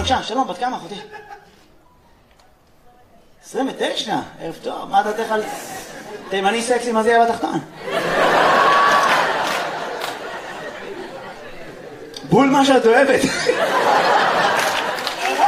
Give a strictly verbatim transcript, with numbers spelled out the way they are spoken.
בבקשה, שלום, בת כמה אחותי? עשרים ותשע, ערב טוב, מה דעתך על תימני סקסי מזיע בתחתון? בול מה שאת אוהבת.